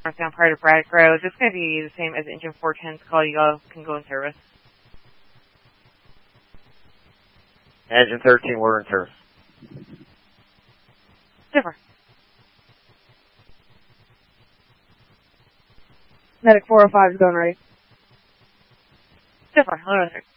northbound part of Braddock Road. It's going to be the same as engine 410's call. You all can go in service. Engine 13, we're in service. Super. Medic 405 is going ready. Super. Hello, sir.